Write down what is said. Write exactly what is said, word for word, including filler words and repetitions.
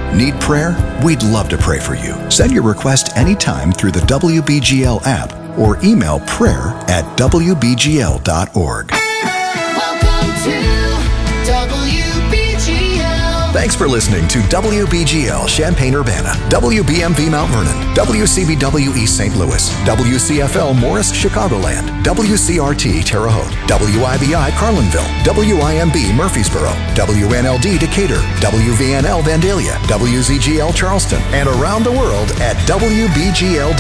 Need prayer? We'd love to pray for you. Send your request anytime through the W B G L app or email prayer at w b g l dot org. Welcome to W B G L. Thanks for listening to W B G L Champaign-Urbana, W B M V Mount Vernon, W C B W East Saint Louis, W C F L Morris Chicagoland, W C R T Terre Haute, W I B I Carlinville, W I M B Murfreesboro, W N L D Decatur, W V N L Vandalia, W Z G L Charleston, and around the world at W B G L dot org.